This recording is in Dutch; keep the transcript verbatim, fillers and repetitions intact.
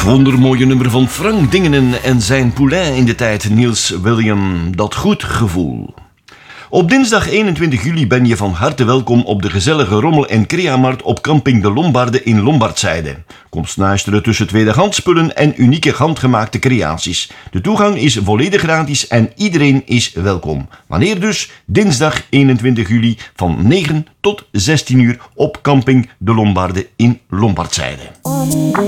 wondermooie nummer van Frank Dingenen en zijn poulain in de tijd, Niels William, dat goed gevoel. Op dinsdag eenentwintig juli ben je van harte welkom op de gezellige rommel- en creamarkt op camping De Lombarde in Lombardszijde. Kom snuisteren tussen tweedehandsspullen en unieke handgemaakte creaties. De toegang is volledig gratis en iedereen is welkom. Wanneer dus? Dinsdag eenentwintig juli van negen tot zestien uur op camping De Lombarde in Lombardszijde.